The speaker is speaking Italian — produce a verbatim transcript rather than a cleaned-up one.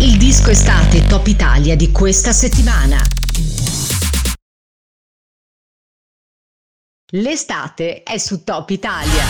Il disco estate Top Italia di questa settimana. L'estate è su Top Italia.